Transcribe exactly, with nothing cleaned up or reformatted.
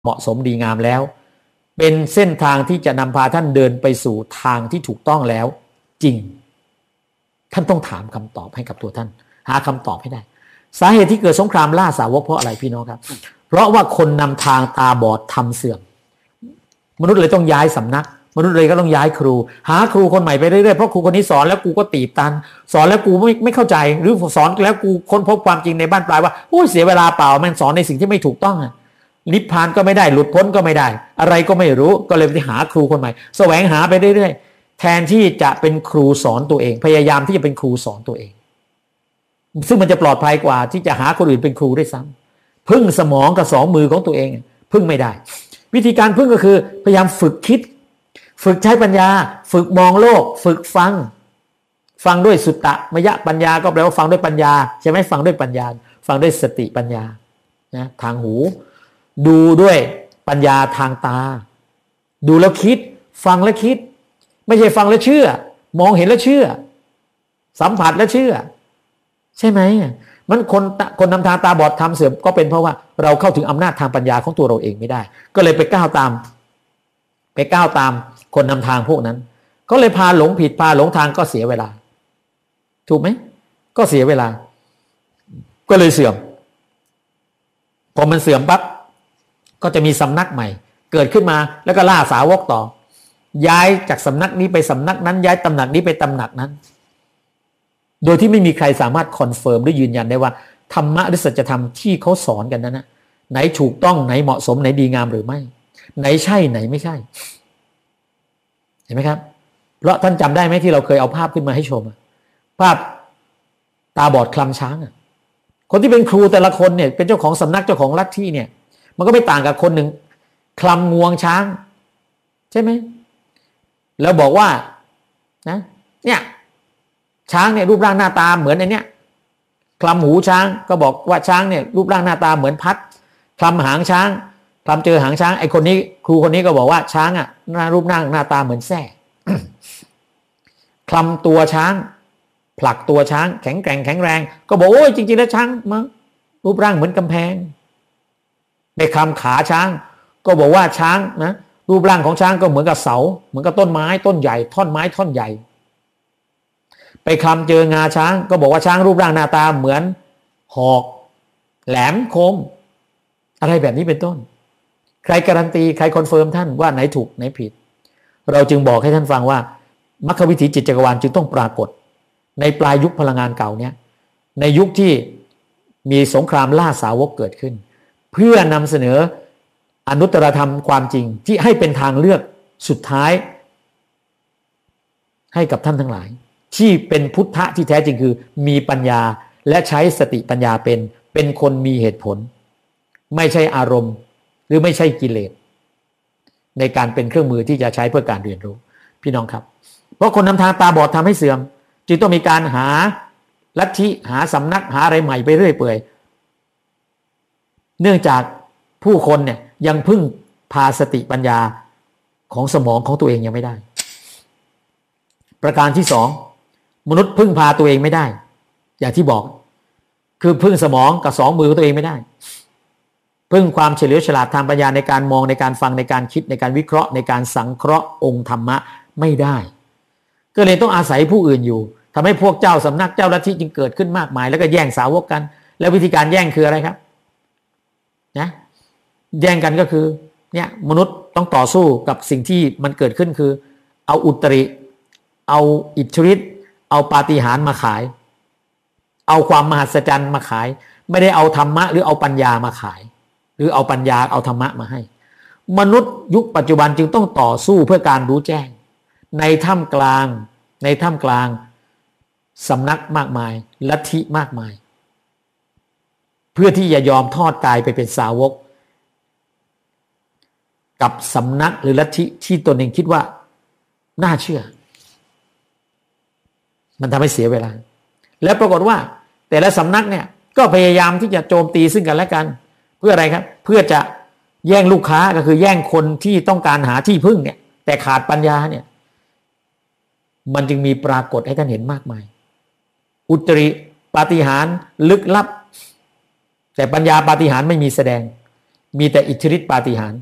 เหมาะสมดีงามแล้วเป็นเส้นทางที่จะนำพาท่านเดินไปสู่ทางที่ถูกต้องแล้วจริงท่านต้องถามคำตอบให้กับตัวท่านหาคำตอบให้ได้สาเหตุที่เกิดสงครามล่าสาวกเพราะอะไรพี่น้องครับเพราะว่าคนนำทางตาบอดทำเสื่อมมนุษย์เลยต้องย้ายสำนักมนุษย์เลยก็ต้องย้ายครูหาครูคนใหม่ไปเรื่อยๆเพราะครูคนนี้สอนแล้วกูก็ตีบตันสอนแล้วกูไม่ไม่เข้าใจหรือสอนแล้วกูค้นพบความจริงในบ้านปลายว่าโอ้ยเสียเวลาเปล่ามันสอนในสิ่งที่ไม่ถูกต้องอ่ะนิพพานก็ไม่ได้หลุดพ้นก็ไม่ได้อะไรก็ไม่รู้ก็เลยไปหาครูคนใหม่แสวงหาไปเรื่อยๆแทนที่จะเป็นครูสอนตัวเองพยายามที่จะเป็นครูสอนตัวเองซึ่งมันจะปลอดภัยกว่าที่จะหาคนอื่นเป็นครูได้ซ้ำพึ่งสมองกับสองมือของตัวเองพึ่งไม่ได้วิธีการพึ่งก็คือพยายามฝึกคิดฝึกใช้ปัญญาฝึกมองโลกฝึกฟังฟังด้วยสุตตะมยปัญญาก็แปลว่าฟังด้วยปัญญาใช่ไหมฟังด้วยปัญญาฟังด้วยสติปัญญานะทางหูดูด้วยปัญญาทางตาดูแล้วคิดฟังแล้วคิดไม่ใช่ฟังแล้วเชื่อมองเห็นแล้วเชื่อสัมผัสแล้วเชื่อใช่ไหมมันคนคนนำทางตาบอดทำเสื่อมก็เป็นเพราะว่าเราเข้าถึงอำนาจทางปัญญาของตัวเราเองไม่ได้ก็เลยไปก้าวตามไปก้าวตามคนนำทางพวกนั้นก็เลยพาหลงผิดพาหลงทางก็เสียเวลาถูกไหมก็เสียเวลาก็เลยเสื่อมพอมันเสื่อมปั๊บก็จะมีสำนักใหม่เกิดขึ้นมาแล้วก็ล่าสาวกต่อย้ายจากสำนักนี้ไปสำนักนั้นย้ายตำหนักนี้ไปตำหนักนั้นโดยที่ไม่มีใครสามารถคอนเฟิร์มหรือยืนยันได้ว่าธรรมะหรือสัจธรรมที่เขาสอนกันนั้นนะไหนถูกต้องไหนเหมาะสมไหนดีงามหรือไม่ไหนใช่ไหนไม่ใช่เห็นไหมครับเพราะท่านจำได้ไหมที่เราเคยเอาภาพขึ้นมาให้ชมภาพตาบอดคลำช้างอ่ะคนที่เป็นครูแต่ละคนเนี่ยเป็นเจ้าของสำนักเจ้าของลัทธิเนี่ยมันก็ไม่ต่างกับคนหนึ่งคลำงวงช้างใช่ไหมแล้วบอกว่านะเนี่ยช้างเนี่ยรูปร่างหน้าตาเหมือนไอ้นี่คลำหูช้างก็บอกว่าช้างเนี่ยรูปร่างหน้าตาเหมือนพัดคลำหางช้างคลำเจอหางช้างไอ้คนนี้ครูคนนี้ก็บอกว่าช้างอ่ะหน้ารูปร่างหน้าตาเหมือนแส้ คลำตัวช้างผลักตัวช้างแข็งแกร่งแข็งแรงก็บอกโอ้ยจริงๆแล้วช้างมั้งรูปร่างเหมือนกำแพงไปคลำขาช้างก็บอกว่าช้างนะรูปร่างของช้างก็เหมือนกับเสาเหมือนกับต้นไม้ต้นใหญ่ท่อนไม้ท่อนใหญ่ไปคลำเจองาช้างก็บอกว่าช้างรูปร่างหน้าตาเหมือนหอกแหลมคมอะไรแบบนี้เป็นต้นใครการันตีใครคอนเฟิร์มท่านว่าไหนถูกไหนผิดเราจึงบอกให้ท่านฟังว่ามรรควิถีจิตจักรวาลจึงต้องปรากฏในปลายยุคพลังงานเก่าเนี้ยในยุคที่มีสงครามล่าสาวกเกิดขึ้นเพื่อนำเสนออนุตตรธรรมความจริงที่ให้เป็นทางเลือกสุดท้ายให้กับท่านทั้งหลายที่เป็นพุทธะที่แท้จริงคือมีปัญญาและใช้สติปัญญาเป็นเป็นคนมีเหตุผลไม่ใช่อารมณ์หรือไม่ใช่กิเลสในการเป็นเครื่องมือที่จะใช้เพื่อการเรียนรู้พี่น้องครับเพราะคนนำทางตาบอดทำให้เสื่อมจึงต้องมีการหาลัทธิหาสำนักหาอะไรใหม่ไปเรื่อยเปื่อยเนื่องจากผู้คนเนี่ยยังพึ่งพาสติปัญญาของสมองของตัวเองยังไม่ได้ประการที่สองมนุษย์พึ่งพาตัวเองไม่ได้อย่างที่บอกคือพึ่งสมองกับสองมือของตัวเองไม่ได้พึ่งความเฉลียวฉลาดทางปัญญาในการมองในการฟังในการคิดในการวิเคราะห์ในการสังเคราะห์องค์ธรรมะไม่ได้ก็เลยต้องอาศัยผู้อื่นอยู่ทำให้พวกเจ้าสำนักเจ้าลัทธิจึงเกิดขึ้นมากมายแล้วก็แย่งสาวกกันแล้ววิธีการแย่งคืออะไรครับนะแย่งกันก็คือเนี่ยมนุษย์ต้องต่อสู้กับสิ่งที่มันเกิดขึ้นคือเอาอุตริเอาอิทธิฤทธิ์เอาปาฏิหาริย์มาขายเอาความมหัศจรรย์มาขายไม่ได้เอาธรรมะหรือเอาปัญญามาขายหรือเอาปัญญาเอาธรรมะมาให้มนุษย์ยุคปัจจุบันจึงต้องต่อสู้เพื่อการรู้แจ้งในท่ามกลางในท่ามกลางสำนักมากมายลัทธิมากมายเพื่อที่จะยอมทอดกายไปเป็นสาวกกับสำนักหรือลัทธิที่ตนเองคิดว่าน่าเชื่อมันทำให้เสียเวลาแล้วปรากฏว่าแต่ละสำนักเนี่ยก็พยายามที่จะโจมตีซึ่งกันและกันเพื่ออะไรครับเพื่อจะแย่งลูกค้าก็คือแย่งคนที่ต้องการหาที่พึ่งเนี่ยแต่ขาดปัญญาเนี่ยมันจึงมีปรากฏให้ท่านเห็นมากมายอุตริปาฏิหาริย์ลึกลับแต่ปัญญาปาฏิหาริย์ไม่มีแสดงมีแต่อิทธิฤทธิปาฏิหาริย์